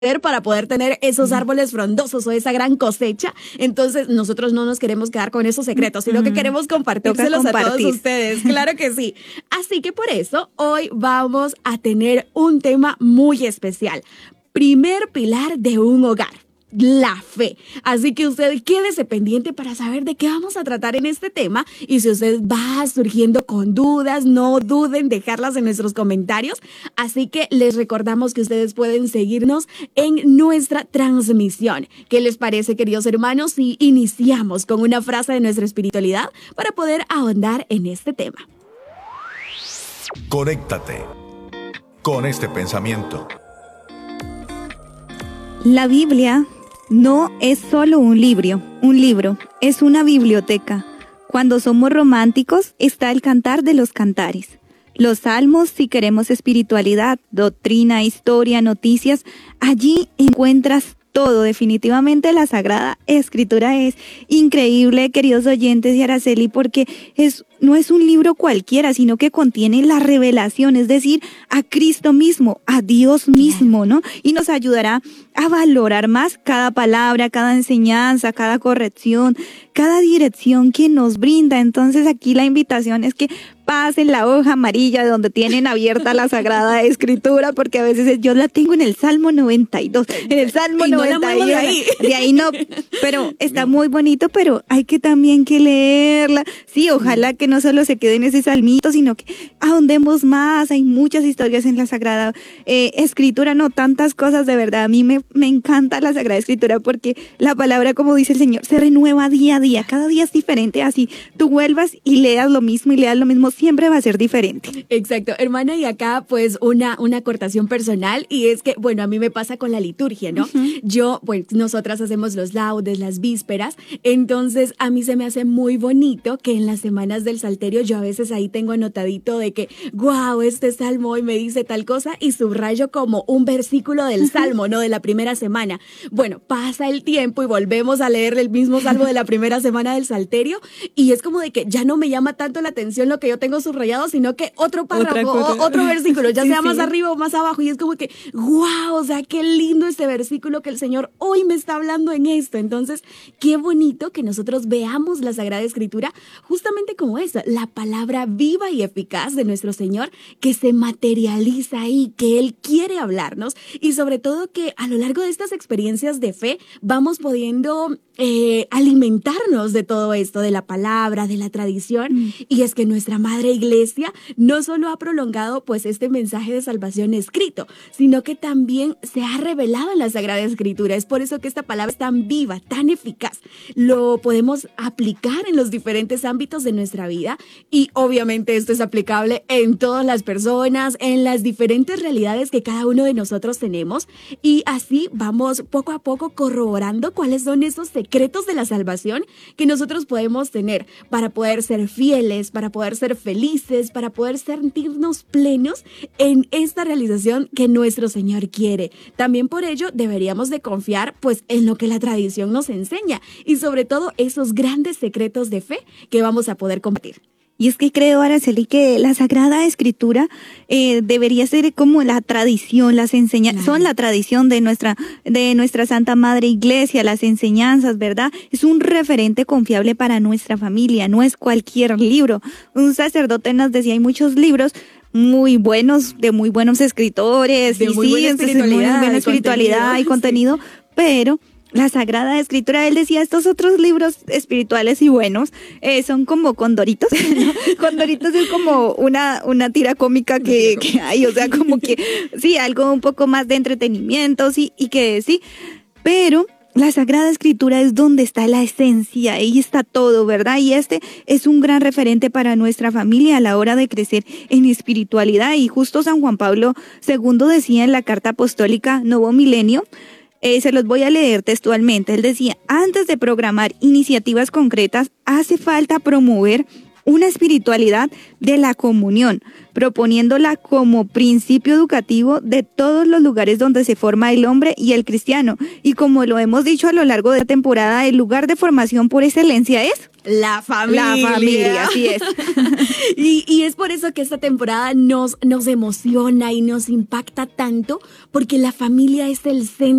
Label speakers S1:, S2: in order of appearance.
S1: para poder tener esos árboles frondosos o esa gran cosecha. Entonces nosotros no nos queremos quedar con esos secretos, sino que queremos compartírselos a todos ustedes. Claro que sí. Así que por eso hoy vamos a tener un tema muy especial. Primer pilar de un hogar: la fe. Así que usted quédese pendiente para saber de qué vamos a tratar en este tema, y si usted va surgiendo con dudas, no duden en dejarlas en nuestros comentarios. Así que les recordamos que ustedes pueden seguirnos en nuestra transmisión. ¿Qué les parece, queridos hermanos, si iniciamos con una frase de nuestra espiritualidad para poder ahondar en este tema?
S2: Conéctate con este pensamiento.
S3: La Biblia no es solo un libro, es una biblioteca. Cuando somos románticos está el cantar de los cantares. Los salmos, si queremos espiritualidad, doctrina, historia, noticias, allí encuentras todo. Definitivamente la Sagrada Escritura es increíble, queridos oyentes de Araceli, porque no es un libro cualquiera, sino que contiene la revelación, es decir, a Cristo mismo, a Dios mismo, ¿no? Y nos ayudará a valorar más cada palabra, cada enseñanza, cada corrección, cada dirección que nos brinda. Entonces aquí la invitación es que pasen la hoja amarilla de donde tienen abierta la Sagrada Escritura, porque a veces yo la tengo en el Salmo 92, en el Salmo 91, de ahí no, pero está muy bonito, pero hay que también que leerla. Sí, ojalá que no solo se quede en ese salmito, sino que ahondemos más. Hay muchas historias en la Sagrada Escritura, no, tantas cosas, de verdad. A mí me encanta la Sagrada Escritura porque la palabra, como dice el Señor, se renueva día a día, cada día es diferente. Así tú vuelvas y leas lo mismo, siempre va a ser diferente.
S1: Exacto, hermana, y acá pues una acortación personal, y es que, bueno, a mí me pasa con la liturgia, ¿no? Nosotras hacemos los laudes, las vísperas, entonces a mí se me hace muy bonito que en las semanas del Salterio yo a veces ahí tengo anotadito de que, wow, este salmo hoy me dice tal cosa, y subrayo como un versículo del salmo, ¿no? De la primera semana. Bueno, pasa el tiempo y volvemos a leer el mismo salmo de la primera semana del Salterio, y es como de que ya no me llama tanto la atención lo que yo tengo subrayado, sino que otro párrafo, otro versículo, ya sea más arriba o más abajo, y es como que, wow, o sea, qué lindo este versículo que el Señor hoy me está hablando en esto. Entonces, qué bonito que nosotros veamos la Sagrada Escritura justamente como esa, la palabra viva y eficaz de nuestro Señor, que se materializa ahí, que Él quiere hablarnos, y sobre todo que a lo largo de estas experiencias de fe vamos pudiendo alimentarnos de todo esto, de la palabra, de la tradición. Y es que nuestra Madre Iglesia no solo ha prolongado pues este mensaje de salvación escrito, sino que también se ha revelado en la Sagrada Escritura. Es por eso que esta palabra es tan viva, tan eficaz. Lo podemos aplicar en los diferentes ámbitos de nuestra vida, y obviamente esto es aplicable en todas las personas, en las diferentes realidades que cada uno de nosotros tenemos, y así vamos poco a poco corroborando cuáles son esos secretos de la salvación que nosotros podemos tener para poder ser fieles, para poder ser felices, para poder sentirnos plenos en esta realización que nuestro Señor quiere. También por ello deberíamos de confiar pues en lo que la tradición nos enseña, y sobre todo esos grandes secretos de fe que vamos a poder compartir.
S3: Y es que creo, Araceli, que la Sagrada Escritura debería ser como la tradición, las enseñanzas, son la tradición de nuestra Santa Madre Iglesia, las enseñanzas, ¿verdad? Es un referente confiable para nuestra familia, no es cualquier libro. Un sacerdote nos decía, hay muchos libros muy buenos, de muy buenos escritores,
S1: de muy buena
S3: espiritualidad y contenido, pero la Sagrada Escritura, él decía, estos otros libros espirituales y buenos son como Condoritos. Condoritos es como una tira cómica que hay, o sea, como que sí, algo un poco más de entretenimiento, sí, y que sí, pero la Sagrada Escritura es donde está la esencia, ahí está todo, ¿verdad? Y este es un gran referente para nuestra familia a la hora de crecer en espiritualidad. Y justo San Juan Pablo II decía en la Carta Apostólica Nuevo Milenio, se los voy a leer textualmente. Él decía, antes de programar iniciativas concretas, hace falta promover una espiritualidad de la comunión, proponiéndola como principio educativo de todos los lugares donde se forma el hombre y el cristiano. Y como lo hemos dicho a lo largo de la temporada, el lugar de formación por excelencia es
S1: la familia.
S3: La familia, así es.
S1: Y es por eso que esta temporada nos emociona y nos impacta tanto, porque la familia es el centro